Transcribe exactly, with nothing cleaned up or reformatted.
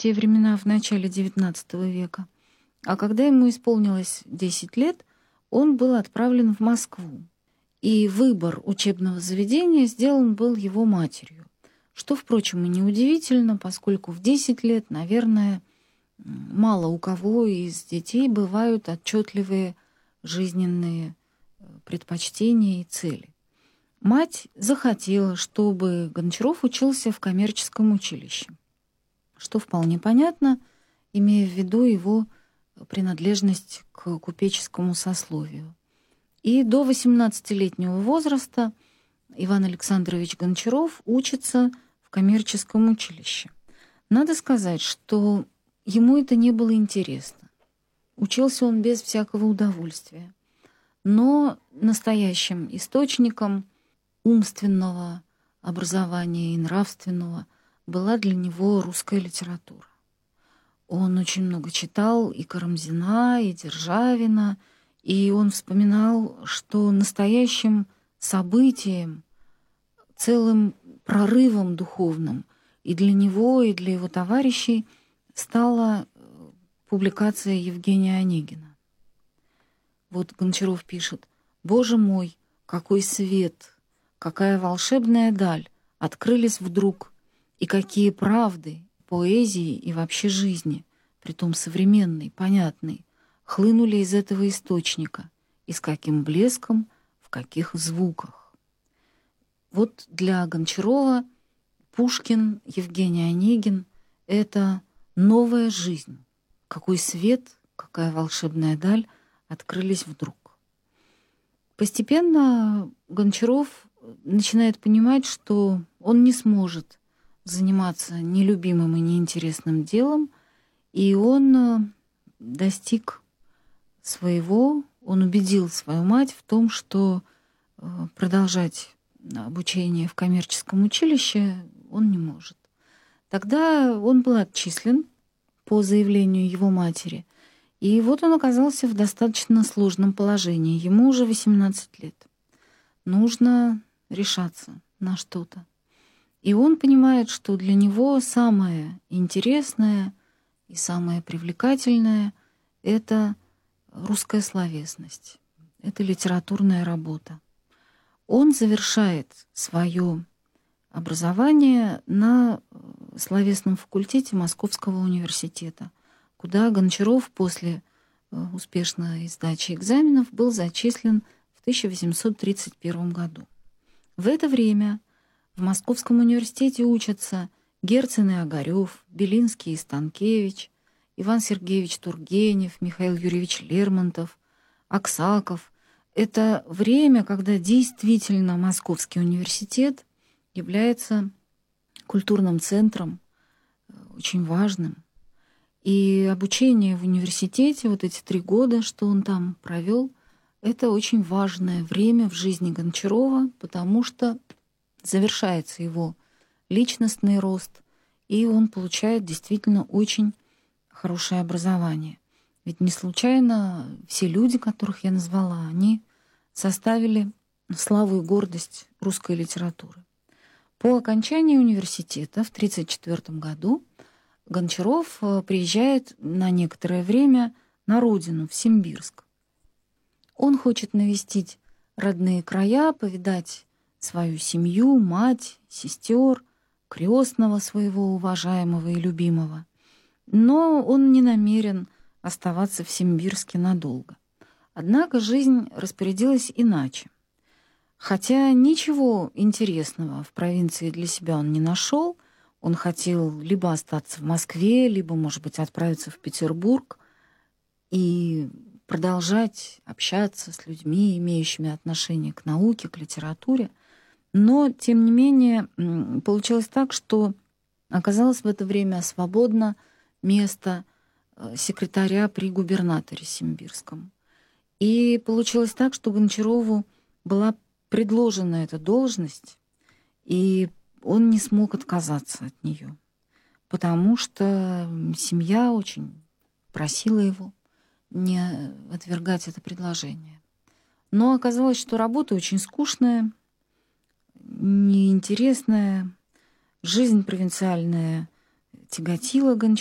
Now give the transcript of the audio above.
те времена, в начале девятнадцатого века. А когда ему исполнилось десять лет, он был отправлен в Москву. И выбор учебного заведения сделан был его матерью. Что, впрочем, и неудивительно, поскольку в десять лет, наверное, мало у кого из детей бывают отчетливые жизненные предпочтения и цели. Мать захотела, чтобы Гончаров учился в коммерческом училище, что вполне понятно, имея в виду его принадлежность к купеческому сословию. И до восемнадцатилетнего возраста Иван Александрович Гончаров учится в коммерческом училище. Надо сказать, что ему это не было интересно. Учился он без всякого удовольствия. Но настоящим источником умственного образования и нравственного была для него русская литература. Он очень много читал и Карамзина, и Державина, и он вспоминал, что настоящим событием, целым прорывом духовным и для него, и для его товарищей стала публикация Евгения Онегина. Вот Гончаров пишет: «Боже мой, какой свет, какая волшебная даль открылись вдруг, и какие правды, поэзии и вообще жизни, притом современной, понятной, хлынули из этого источника, и с каким блеском, в каких звуках». Вот для Гончарова Пушкин, Евгений Онегин — это новая жизнь. Какой свет, какая волшебная даль открылись вдруг. Постепенно Гончаров начинает понимать, что он не сможет заниматься нелюбимым и неинтересным делом, и он достиг своего, он убедил свою мать в том, что продолжать обучение в коммерческом училище он не может. Тогда он был отчислен по заявлению его матери, и вот он оказался в достаточно сложном положении. Ему уже восемнадцать лет. Нужно решаться на что-то. И он понимает, что для него самое интересное и самое привлекательное — это русская словесность, это литературная работа. Он завершает свое образование на словесном факультете Московского университета, куда Гончаров после успешной сдачи экзаменов был зачислен в тысяча восемьсот тридцать первом году. В это время в Московском университете учатся Герцен и Огарёв, Белинский и Станкевич, Иван Сергеевич Тургенев, Михаил Юрьевич Лермонтов, Аксаков. Это время, когда действительно Московский университет является культурным центром, очень важным. И обучение в университете, вот эти три года, что он там провел, это очень важное время в жизни Гончарова, потому что завершается его личностный рост, и он получает действительно очень хорошее образование. Ведь не случайно все люди, которых я назвала, они составили славу и гордость русской литературы. По окончании университета в тысяча девятьсот тридцать четвёртом году Гончаров приезжает на некоторое время на родину, в Симбирск. Он хочет навестить родные края, повидать свою семью, мать, сестер, крестного своего уважаемого и любимого. Но он не намерен оставаться в Симбирске надолго. Однако жизнь распорядилась иначе. Хотя ничего интересного в провинции для себя он не нашел, он хотел либо остаться в Москве, либо, может быть, отправиться в Петербург и продолжать общаться с людьми, имеющими отношение к науке, к литературе. Но, тем не менее, получилось так, что оказалось в это время свободно место секретаря при губернаторе Симбирском. И получилось так, что Гончарову была предложена эта должность, и он не смог отказаться от нее, потому что семья очень просила его не отвергать это предложение. Но оказалось, что работа очень скучная, неинтересная, жизнь провинциальная тяготила Гончарова.